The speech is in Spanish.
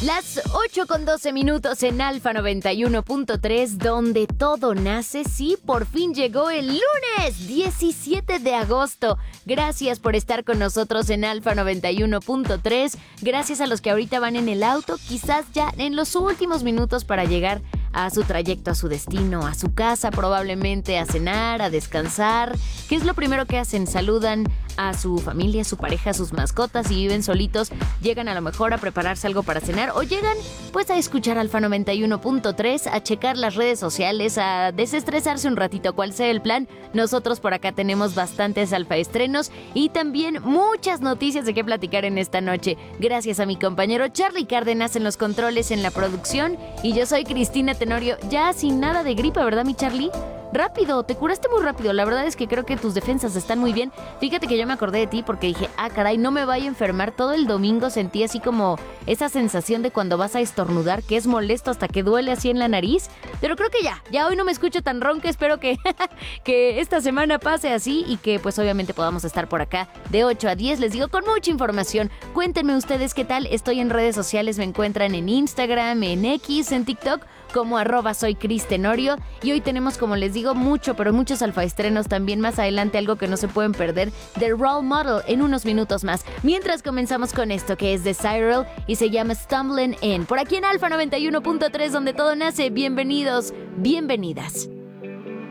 Las 8:12 en Alfa 91.3, donde todo nace. Sí, por fin llegó el lunes 17 de agosto. Gracias por estar con nosotros en Alfa 91.3. Gracias a los que ahorita van en el auto, quizás ya en los últimos minutos para llegar a su trayecto, a su destino, a su casa, probablemente a cenar, a descansar. ¿Qué es lo primero que hacen? Saludan a su familia, a su pareja, a sus mascotas. Si viven solitos, llegan a lo mejor a prepararse algo para cenar o llegan pues a escuchar Alfa 91.3, a checar las redes sociales, a desestresarse un ratito, cual sea el plan. Nosotros por acá tenemos bastantes alfa estrenos y también muchas noticias de qué platicar en esta noche. Gracias a mi compañero Charlie Cárdenas en los controles, en la producción, y yo soy Cristina Tenorio, ya sin nada de gripa, ¿verdad, mi Charlie? Rápido, te curaste muy rápido. La verdad es que creo que tus defensas están muy bien. Fíjate que yo me acordé de ti porque dije, caray, no me vaya a enfermar. Todo el domingo sentí así como esa sensación de cuando vas a estornudar, que es molesto hasta que duele así en la nariz. Pero creo que ya hoy no me escucho tan ronca. Espero que esta semana pase así y que pues obviamente podamos estar por acá de 8 a 10. Les digo, con mucha información. Cuéntenme ustedes qué tal. Estoy en redes sociales, me encuentran en Instagram, en X, en TikTok, como @soy Cris Tenorio. Y hoy tenemos, como les digo, muchos alfaestrenos también. Más adelante algo que no se pueden perder, The Role Model, en unos minutos más. Mientras comenzamos con esto que es de Cyril y se llama Stumbling In. Por aquí en Alfa 91.3, donde todo nace. Bienvenidos, bienvenidas.